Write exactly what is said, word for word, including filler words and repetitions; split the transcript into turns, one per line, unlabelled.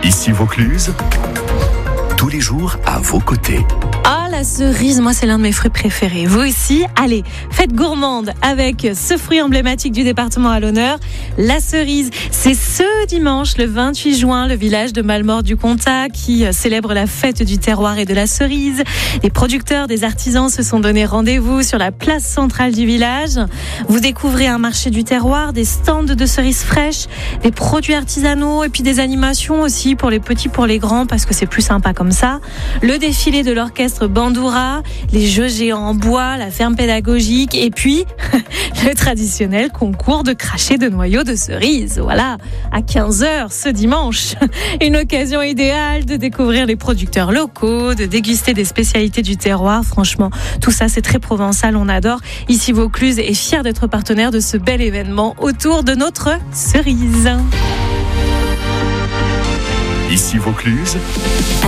Ici Vaucluse, tous les jours à vos côtés.
Ah, la cerise, moi c'est l'un de mes fruits préférés. Vous aussi? Allez, fête gourmande avec ce fruit emblématique du département à l'honneur, la cerise. C'est ce dimanche, le vingt-huit juin, le village de Mallemort-du-Comtat qui célèbre la fête du terroir et de la cerise. Les producteurs, des artisans se sont donné rendez-vous sur la place centrale du village. Vous découvrez un marché du terroir, des stands de cerises fraîches, des produits artisanaux et puis des animations aussi pour les petits, pour les grands, parce que c'est plus sympa comme ça. Le défilé de l'orchestre Bandoura, les jeux géants en bois, la ferme pédagogique et puis le traditionnel concours de cracher de noyaux de cerises. Voilà, à quinze heures ce dimanche. Une occasion idéale de découvrir les producteurs locaux, de déguster des spécialités du terroir. Franchement, tout ça c'est très provençal, on adore. Ici Vaucluse est fier d'être partenaire de ce bel événement autour de notre cerise.
Ici Vaucluse.